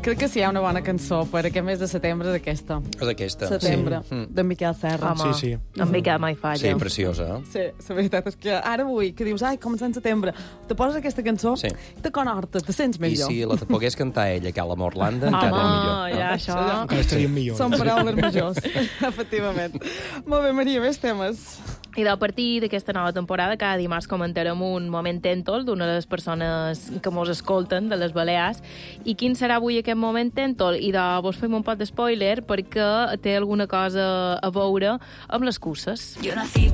Crec que si hi ha una bona cançó per aquest mes de setembre és aquesta. És aquesta. Setembre, de Miquel Serra. Home, Sí. en Miquel mai falla. Sí, preciosa. Sí, la veritat és que ara avui, que dius, ai, començant setembre, te poses aquesta cançó, Sí. te conhortes, te sents I millor. si la pogués cantar ella, que a la Morlanda, encara millor. Home, ja això... Encara estaríem millor. Són paraules majors, efectivament. Molt bé, Maria, més temes. I a partir d'aquesta nova temporada, cada dimarts comentarem un moment tèntol d'una de les persones que mos escolten, de les Balears. I quin serà avui aquest moment tèntol? I vos fem un pot de spoiler perquè té alguna cosa a veure amb les curses. Yo nací